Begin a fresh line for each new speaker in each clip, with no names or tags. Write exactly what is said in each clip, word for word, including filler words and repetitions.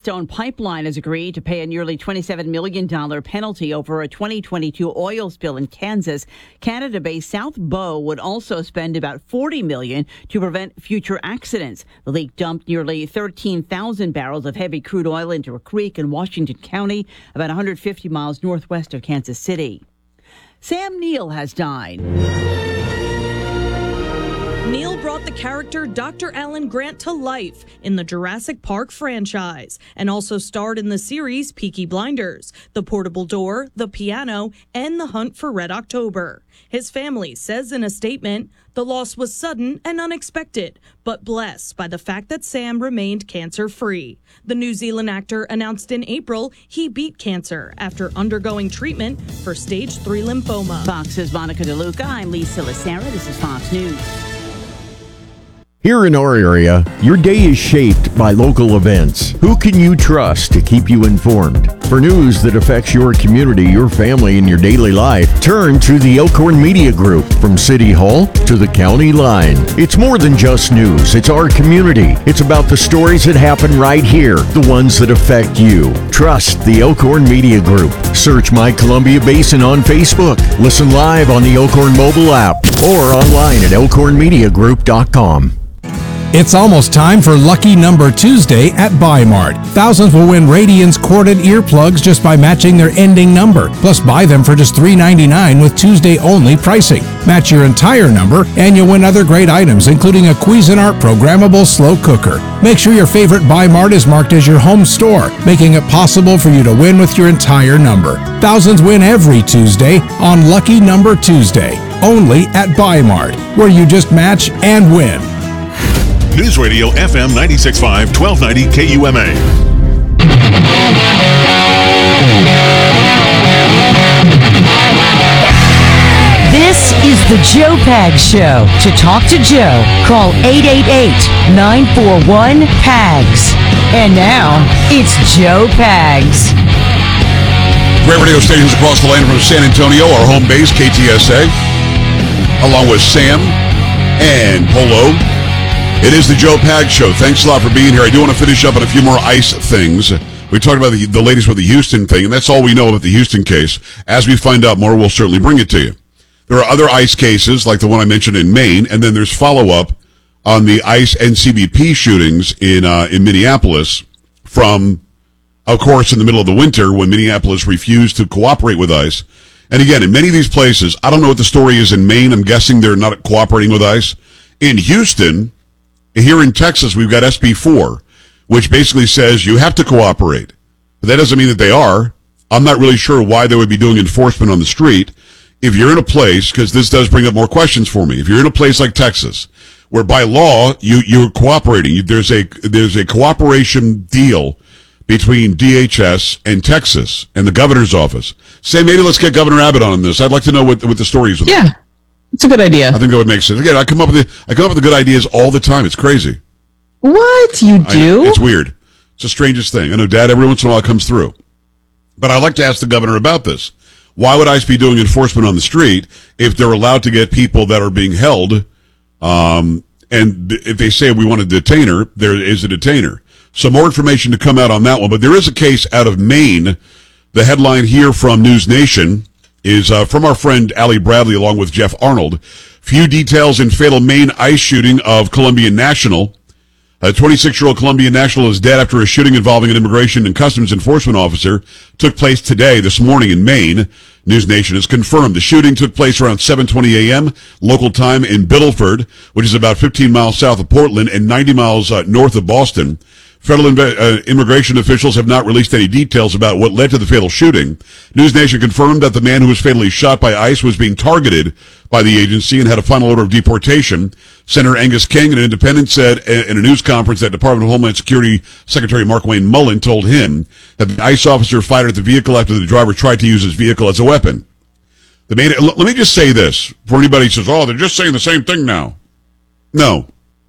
Keystone Pipeline has agreed to pay a nearly twenty-seven million dollars penalty over a twenty twenty-two oil spill in Kansas. Canada-based South Bow would also spend about forty million dollars to prevent future accidents. The leak dumped nearly thirteen thousand barrels of heavy crude oil into a creek in Washington County, about one hundred fifty miles northwest of Kansas City. Sam Neill has died.
Neill brought the character Doctor Alan Grant to life in the Jurassic Park franchise and also starred in the series Peaky Blinders, The Portable Door, The Piano, and The Hunt for Red October. His family says in a statement, the loss was sudden and unexpected, but blessed by the fact that Sam remained cancer-free. The New Zealand actor announced in April he beat cancer after undergoing treatment for stage three lymphoma.
Fox's Monica DeLuca. I'm Lisa Lacera. This is Fox News.
Here in our area, your day is shaped by local events. Who can you trust to keep you informed? For news that affects your community, your family, and your daily life, turn to the Elkhorn Media Group. From City Hall to the county line. It's more than just news. It's our community. It's about the stories that happen right here, the ones that affect you. Trust the Elkhorn Media Group. Search My Columbia Basin on Facebook. Listen live on the Elkhorn mobile app or online at elkhorn media group dot com.
It's almost time for Lucky Number Tuesday at Buy-Mart. Thousands will win Radiance corded earplugs just by matching their ending number. Plus, buy them for just three ninety-nine with Tuesday-only pricing. Match your entire number, and you'll win other great items, including a Cuisinart programmable slow cooker. Make sure your favorite Buy-Mart is marked as your home store, making it possible for you to win with your entire number. Thousands win every Tuesday on Lucky Number Tuesday, only at Buy-Mart, where you just match and win.
News Radio F M ninety-six point five, twelve ninety K U M A.
This is the Joe Pags Show. To talk to Joe, call eight eight eight, nine four one, P A G S. And now, it's Joe Pags.
Great radio stations across the land from San Antonio, our home base, K T S A, along with Sam and Polo. It is the Joe Pags Show. Thanks a lot for being here. I do want to finish up on a few more ICE things. We talked about the, the latest with the Houston thing, and that's all we know about the Houston case. As we find out more, we'll certainly bring it to you. There are other ICE cases, like the one I mentioned in Maine, and then there's follow-up on the ICE N C B P shootings in uh, in Minneapolis from, of course, in the middle of the winter when Minneapolis refused to cooperate with ICE. And again, in many of these places, I don't know what the story is in Maine. I'm guessing they're not cooperating with ICE. In Houston, here in Texas, we've got S B four, which basically says you have to cooperate. But that doesn't mean that they are. I'm not really sure why they would be doing enforcement on the street. If you're in a place, because this does bring up more questions for me, if you're in a place like Texas, where by law you, you're cooperating, there's a there's a cooperation deal between D H S and Texas and the governor's office. Say, maybe let's get Governor Abbott on this. I'd like to know what, what the story is with
Yeah.
that.
It's a good idea.
I think that would make sense. Again, I come up with the, I come up with the good ideas all the time. It's crazy.
What? You do?
I, it's weird. It's the strangest thing. I know Dad every once in a while comes through. But I'd like to ask the governor about this. Why would ICE be doing enforcement on the street if they're allowed to get people that are being held, um, and if they say we want a detainer, there is a detainer. So more information to come out on that one. But there is a case out of Maine. The headline here from News Nation is uh, from our friend Allie Bradley along with Jeff Arnold. Few details in fatal Maine ICE shooting of Columbian National. A twenty-six-year-old Columbian National is dead after a shooting involving an immigration and customs enforcement officer took place today, this morning in Maine. News Nation has confirmed the shooting took place around seven twenty a.m. local time in Biddleford, which is about fifteen miles south of Portland and ninety miles uh, north of Boston. Federal inv- uh, immigration officials have not released any details about what led to the fatal shooting. News Nation confirmed that the man who was fatally shot by ICE was being targeted by the agency and had a final order of deportation. Senator Angus King, an independent, said in a news conference that Department of Homeland Security Secretary Markwayne Mullin told him that the ICE officer fired at the vehicle after the driver tried to use his vehicle as a weapon. The main, let me just say this for anybody who says, oh, they're just saying the same thing now. No.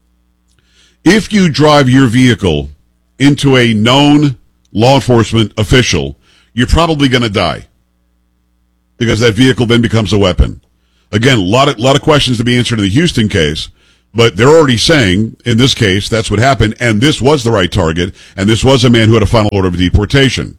If you drive your vehicle into a known law enforcement official, you're probably going to die because that vehicle then becomes a weapon. Again, a lot of, lot of questions to be answered in the Houston case, But they're already saying, in this case, that's what happened, and this was the right target, and this was a man who had a final order of deportation.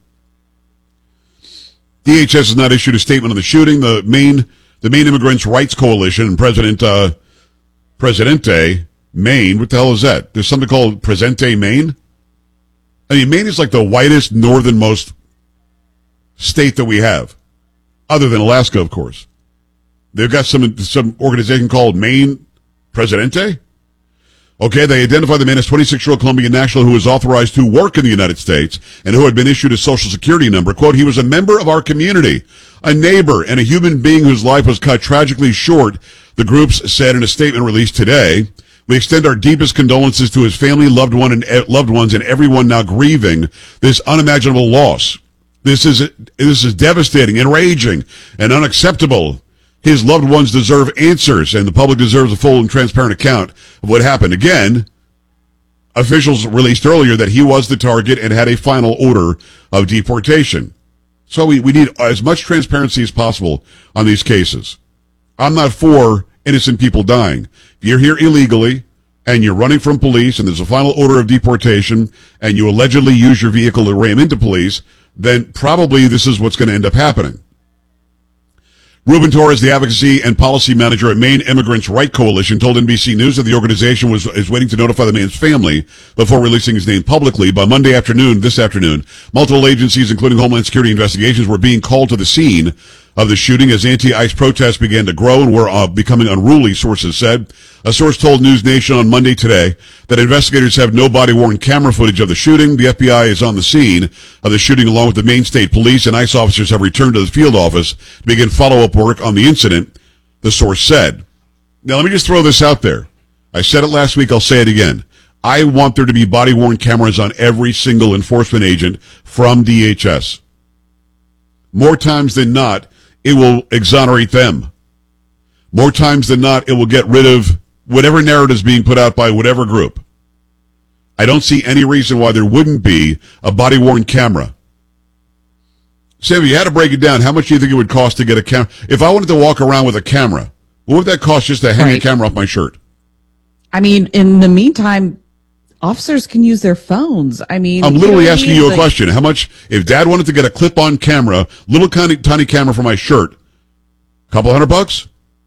D H S has not issued a statement on the shooting. The main, the Maine Immigrants' Rights Coalition and President uh, Presidente Maine, what the hell is that? There's something called Presente Maine? I mean, Maine is like the whitest, northernmost state that we have, other than Alaska, of course. They've got some some organization called Maine Presidente. Okay, they identified the man as twenty-six-year-old Colombian national who was authorized to work in the United States and who had been issued a social security number. Quote, he was a member of our community, a neighbor, and a human being whose life was cut tragically short, the groups said in a statement released today. We extend our deepest condolences to his family, loved one, and loved ones, and everyone now grieving this unimaginable loss. This is this is devastating, enraging, and unacceptable. His loved ones deserve answers, and the public deserves a full and transparent account of what happened. Again, officials released earlier that he was the target and had a final order of deportation. So we, we need as much transparency as possible on these cases. I'm not for innocent people dying. If you're here illegally and you're running from police and there's a final order of deportation and you allegedly use your vehicle to ram into police, then probably this is what's going to end up happening. Ruben Torres, the advocacy and policy manager at Maine Immigrants' Rights Coalition, told N B C News that the organization was is waiting to notify the man's family before releasing his name publicly. By Monday afternoon, this afternoon, multiple agencies, including Homeland Security investigations, were being called to the scene of the shooting as anti-ICE protests began to grow and were uh, becoming unruly, sources said. A source told News Nation on Monday today that investigators have no body-worn camera footage of the shooting. The F B I is on the scene of the shooting along with the Maine State Police, and ICE officers have returned to the field office to begin follow-up work on the incident, the source said. Now, let me just throw this out there. I said it last week, I'll say it again. I want there to be body-worn cameras on every single enforcement agent from D H S. More times than not, it will exonerate them. More times than not, it will get rid of whatever narrative is being put out by whatever group. I don't see any reason why there wouldn't be a body-worn camera. Sam, if you had to break it down, how much do you think it would cost to get a camera? If I wanted to walk around with a camera, what would that cost just to hang
Right.
a camera off my shirt?
I mean, in the meantime, officers can use their phones. I mean,
I'm
you
literally
know what I
asking
mean?
you a
Like,
question. How much, if Dad wanted to get a clip-on camera, little tiny, tiny camera for my shirt, a couple hundred bucks?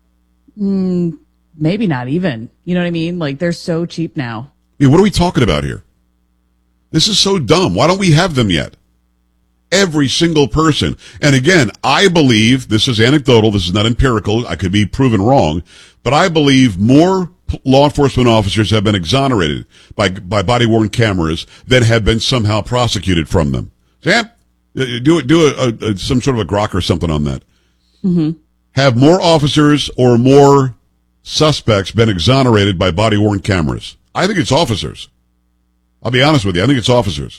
Maybe not even. You know what I mean? Like, they're so cheap now.
I mean, what are we talking about here? This is so dumb. Why don't we have them yet? Every single person. And again, I believe, this is anecdotal, this is not empirical, I could be proven wrong, but I believe more p- law enforcement officers have been exonerated by by body-worn cameras than have been somehow prosecuted from them. Sam, do it, do a, a, a, some sort of a grok or something on that.
Mm-hmm.
Have more officers or more suspects been exonerated by body-worn cameras? I think it's officers. I'll be honest with you. I think it's officers.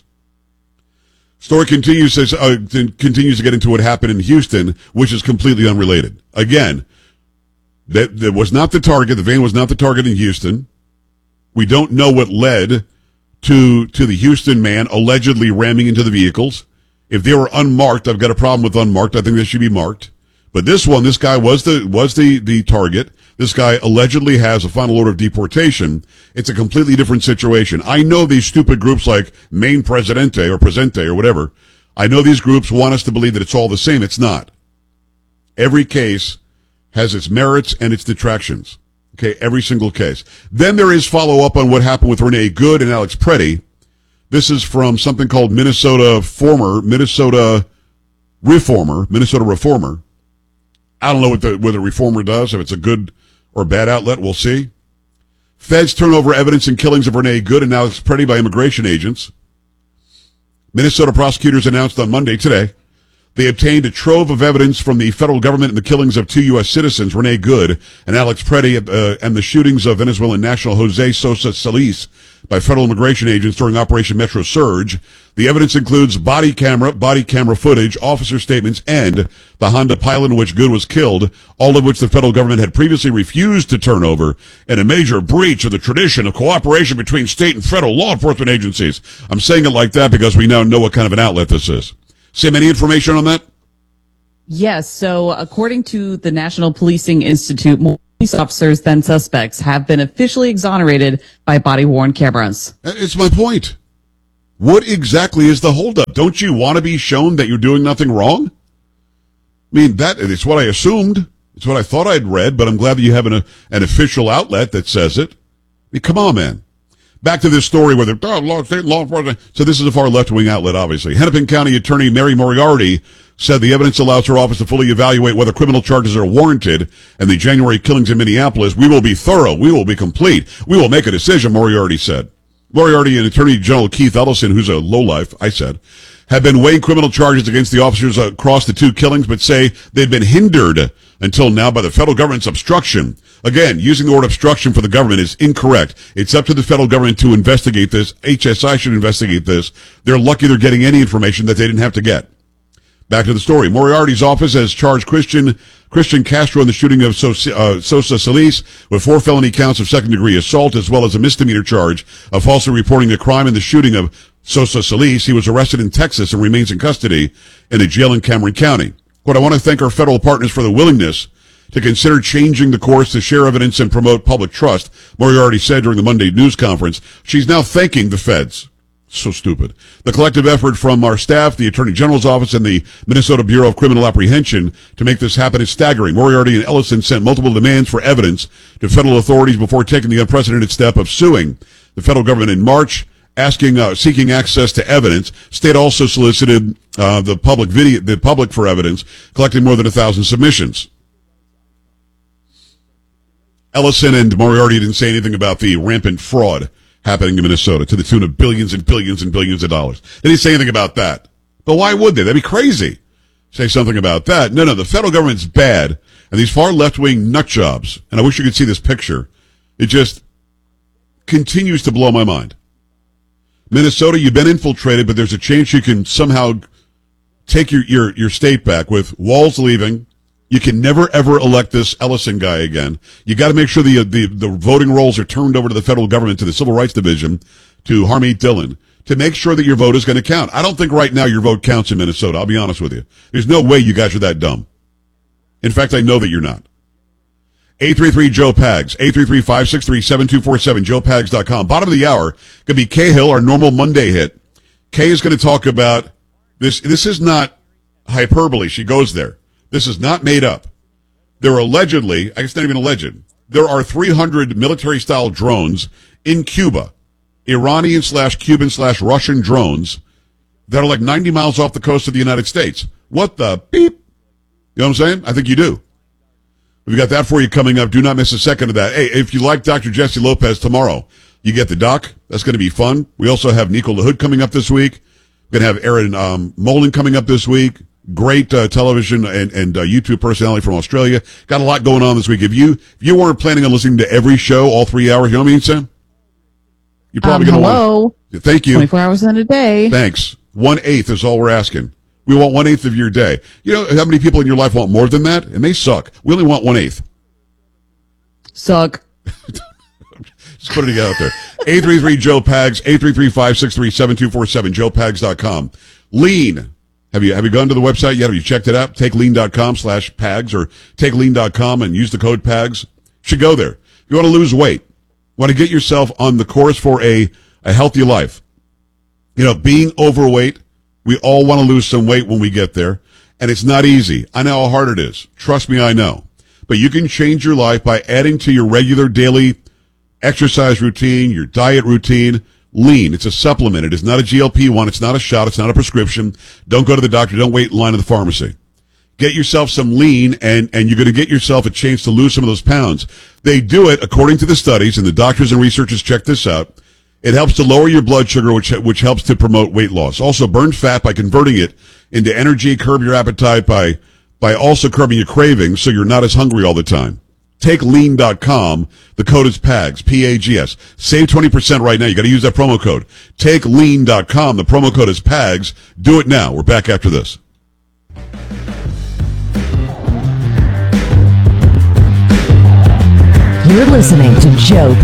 Story continues says uh, continues to get into what happened in Houston, which is completely unrelated. Again, that, that was not the target. The van was not the target in Houston. We don't know what led to to the Houston man allegedly ramming into the vehicles. If they were unmarked, I've got a problem with unmarked. I think they should be marked. But this one, this guy was the was the the target. This guy allegedly has a final order of deportation. It's a completely different situation. I know these stupid groups like Maine Presidente or Presente or whatever. I know these groups want us to believe that it's all the same. It's not. Every case has its merits and its detractions. Okay, every single case. Then there is follow-up on what happened with Renee Good and Alex Preddy. This is from something called Minnesota Former, Minnesota Reformer, Minnesota Reformer. I don't know what the, what the Reformer does, if it's a good or bad outlet, we'll see. Feds turn over evidence in killings of Renee Good and Alex Preddy by immigration agents. Minnesota prosecutors announced on Monday today they obtained a trove of evidence from the federal government in the killings of two U S citizens, Renee Good and Alex Preddy, uh, and the shootings of Venezuelan national Jose Sosa Solis by federal immigration agents during Operation Metro Surge. The evidence includes body camera, body camera footage, officer statements, and the Honda Pilot in which Good was killed, all of which the federal government had previously refused to turn over in a major breach of the tradition of cooperation between state and federal law enforcement agencies. I'm saying it like that because we now know what kind of an outlet this is. Sam, any information on that?
Yes. So according to the National Policing Institute, more police officers, then suspects, have been officially exonerated by body-worn cameras.
It's my point. What exactly is the holdup? Don't you want to be shown that you're doing nothing wrong? I mean, that it's what I assumed. It's what I thought I'd read, but I'm glad that you have an, an official outlet that says it. I mean, come on, man. Back to this story where they're, oh, law, state law enforcement. So this is a far left-wing outlet, obviously. Hennepin County Attorney Mary Moriarty said the evidence allows her office to fully evaluate whether criminal charges are warranted and the January killings in Minneapolis. We will be thorough. We will be complete. We will make a decision, Moriarty said. Moriarty and Attorney General Keith Ellison, who's a lowlife, I said, have been weighing criminal charges against the officers across the two killings, but say they've been hindered until now by the federal government's obstruction. Again, using the word obstruction for the government is incorrect. It's up to the federal government to investigate this. H S I should investigate this. They're lucky they're getting any information that they didn't have to get. Back to the story. Moriarty's office has charged Christian Christian Castro in the shooting of Sosa, uh, Sosa Solis with four felony counts of second-degree assault, as well as a misdemeanor charge of falsely reporting a crime in the shooting of Sosa Solis. He was arrested in Texas and remains in custody in a jail in Cameron County. Quote, I want to thank our federal partners for the willingness to consider changing the course to share evidence and promote public trust, Moriarty said during the Monday news conference. She's now thanking the feds. So stupid. The collective effort from our staff, the Attorney General's office, and the Minnesota Bureau of Criminal Apprehension to make this happen is staggering. Moriarty and Ellison sent multiple demands for evidence to federal authorities before taking the unprecedented step of suing the federal government in March, asking, uh, seeking access to evidence. State also solicited uh, the public video, the public for evidence, collecting more than a thousand submissions. Ellison and Moriarty didn't say anything about the rampant fraud happening in Minnesota to the tune of billions and billions and billions of dollars. They didn't say anything about that. But why would they? That'd be crazy. Say something about that. No, no, the federal government's bad, and these far left-wing nut jobs, and I wish you could see this picture, it just continues to blow my mind. Minnesota, you've been infiltrated, but there's a chance you can somehow take your, your, your state back with Walz leaving. You can never, ever elect this Ellison guy again. You got to make sure the, the the voting rolls are turned over to the federal government, to the Civil Rights Division, to Harmeet Dillon, to make sure that your vote is going to count. I don't think right now your vote counts in Minnesota. I'll be honest with you. There's no way you guys are that dumb. In fact, I know that you're not. eight three three Joe Pags, eight three three, five six three, seven two four seven, joe pags dot com. Bottom of the hour could be Cahill, our normal Monday hit. Kay is going to talk about this. This is not hyperbole. She goes there. This is not made up. There are allegedly, I guess not even alleged, there are three hundred military-style drones in Cuba, Iranian slash Cuban slash Russian drones that are like ninety miles off the coast of the United States. What the beep? You know what I'm saying? I think you do. We've got that for you coming up. Do not miss a second of that. Hey, if you like Doctor Jesse Lopez tomorrow, you get the doc. That's going to be fun. We also have Nico LaHood coming up this week. We're going to have Aaron um, Molin coming up this week. Great uh, television and, and uh, YouTube personality from Australia. Got a lot going on this week. If you if you weren't planning on listening to every show, all three hours, you know what I mean, Sam? You're probably
um,
going to
hello.
want. Thank you.
twenty-four hours in a day.
Thanks. One eighth is all we're asking. We want one eighth of your day. You know how many people in your life want more than that? And they suck. We only want one eighth.
Suck.
Just put it out there. eight three three Joe Pags, eight three three, five six three, seven two four seven, joe pags dot com. Lean. Have you have you gone to the website yet? Have you checked it out? take lean dot com slash pags or take lean dot com and use the code PAGS. You should go there. If you want to lose weight, want to get yourself on the course for a, a healthy life. You know, being overweight, we all want to lose some weight when we get there. And it's not easy. I know how hard it is. Trust me, I know. But you can change your life by adding to your regular daily exercise routine, your diet routine, Lean. It's a supplement. It is not a G L P one. It's not a shot. It's not a prescription. Don't go to the doctor. Don't wait in line at the pharmacy. Get yourself some Lean, and, and you're going to get yourself a chance to lose some of those pounds. They do it according to the studies, and the doctors and researchers check this out. It helps to lower your blood sugar, which which helps to promote weight loss. Also, burn fat by converting it into energy, curb your appetite by by also curbing your cravings so you're not as hungry all the time. take lean dot com. The code is PAGS, P A G S. Save twenty percent right now. You got to use that promo code. take lean dot com. The promo code is PAGS. Do it now. We're back after this.
You're listening to Joe